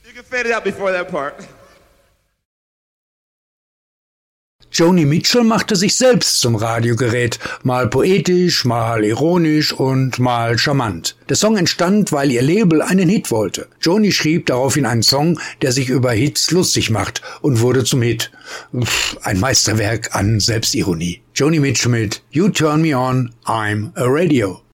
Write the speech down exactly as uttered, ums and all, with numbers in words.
You can fade it out before that part. Joni Mitchell machte sich selbst zum Radiogerät, mal poetisch, mal ironisch und mal charmant. Der Song entstand, weil ihr Label einen Hit wollte. Joni schrieb daraufhin einen Song, der sich über Hits lustig macht und wurde zum Hit. Ein Meisterwerk an Selbstironie. Joni Mitchell mit You Turn Me On, I'm a Radio.